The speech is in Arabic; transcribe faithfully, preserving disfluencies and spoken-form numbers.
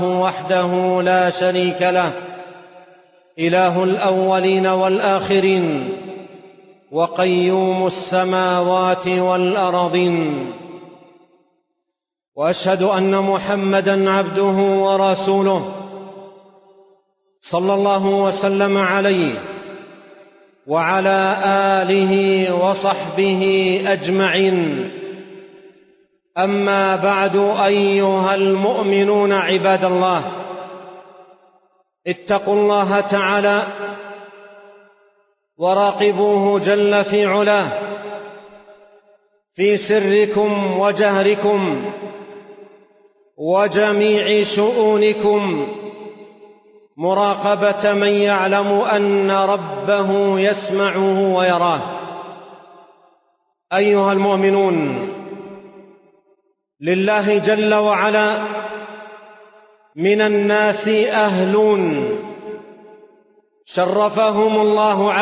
وحده لا شريك له، إله الأولين والآخرين، وقيوم السماوات والأرضين. وأشهد أن محمدًا عبده ورسوله صلى الله وسلم عليه وعلى آله وصحبه أجمعين. أما بعد، أيها المؤمنون عباد الله، اتقوا الله تعالى وراقبوه جل في علاه في سركم وجهركم وجميع شؤونكم، مراقبة من يعلم أن ربه يسمعه ويراه. أيها المؤمنون، لله جل وعلا من الناس أهلون شرفهم الله عز